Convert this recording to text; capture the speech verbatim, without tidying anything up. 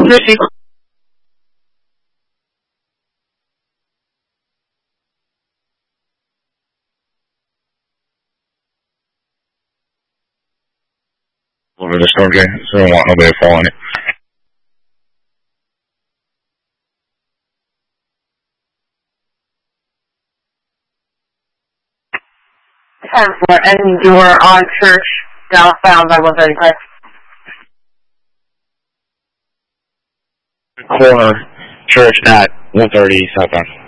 fifty. Over the storm drain, so I don't want nobody to fall in it. ten four, and you're on Church, southbound by one thirty-five. Corner, Church at one thirty southbound.